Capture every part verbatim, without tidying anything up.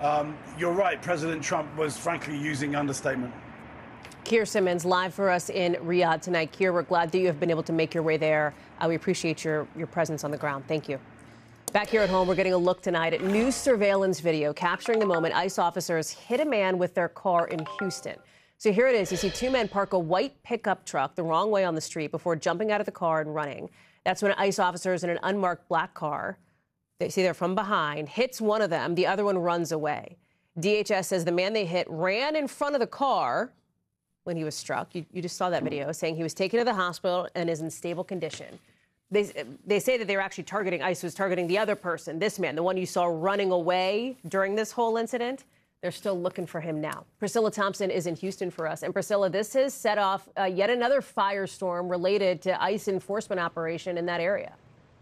Um, you're right, President Trump was frankly using understatement. Keir Simmons live for us in Riyadh tonight. Keir, we're glad that you have been able to make your way there. Uh, we appreciate your, your presence on the ground. Thank you. Back here at home, we're getting a look tonight at new surveillance video capturing the moment ICE officers hit a man with their car in Houston. So here it is. You see two men park a white pickup truck the wrong way on the street before jumping out of the car and running. That's when ICE officers in an unmarked black car, they see they're from behind, hits one of them. The other one runs away. D H S says the man they hit ran in front of the car when he was struck. You, you just saw that video, saying he was taken to the hospital and is in stable condition. They, they say that they were actually targeting, ICE was targeting the other person, this man, the one you saw running away during this whole incident. They're still looking for him now. Priscilla Thompson is in Houston for us. And Priscilla, this has set off uh, yet another firestorm related to ICE enforcement operation in that area.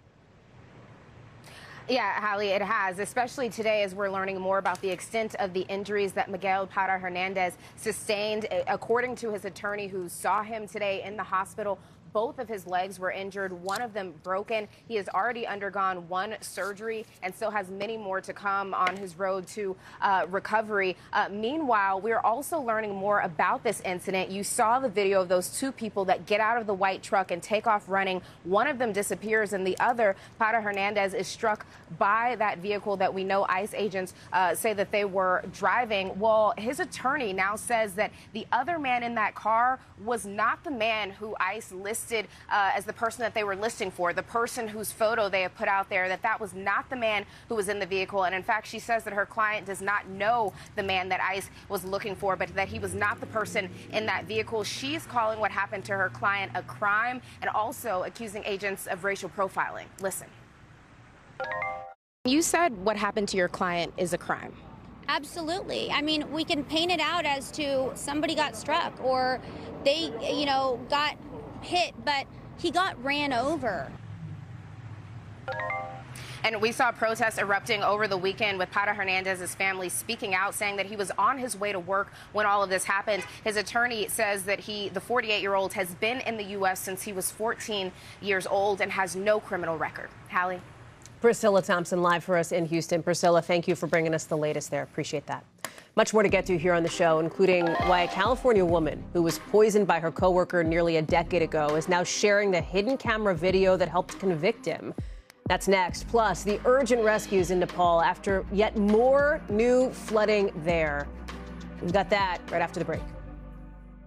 Yeah, Hallie, it has, especially today as we're learning more about the extent of the injuries that Miguel Parra Hernandez sustained. According to his attorney who saw him today in the hospital, both of his legs were injured, one of them broken. He has already undergone one surgery and still has many more to come on his road to uh, recovery. Uh, meanwhile, we're also learning more about this incident. You saw the video of those two people that get out of the white truck and take off running. One of them disappears and the other, Parra Hernandez, is struck by that vehicle that we know ICE agents uh, say that they were driving. Well, his attorney now says that the other man in that car was not the man who ICE listed Uh, as the person that they were listing for, the person whose photo they have put out there, that that was not the man who was in the vehicle. And in fact, she says that her client does not know the man that ICE was looking for, but that he was not the person in that vehicle. She's calling what happened to her client a crime and also accusing agents of racial profiling. Listen. You said what happened to your client is a crime. Absolutely. I mean, we can paint it out as to somebody got struck or they, you know, got hit, but he got ran over. And we saw protests erupting over the weekend with Parra Hernandez's family speaking out, saying that he was on his way to work when all of this happened. His attorney says that he, the forty-eight-year-old, has been in the U S since he was fourteen years old and has no criminal record. Hallie? Priscilla Thompson live for us in Houston. Priscilla, thank you for bringing us the latest there. Appreciate that. Much more to get to here on the show, including why a California woman who was poisoned by her coworker nearly a decade ago is now sharing the hidden camera video that helped convict him. That's next. Plus, the urgent rescues in Nepal after yet more new flooding there. We've got that right after the break.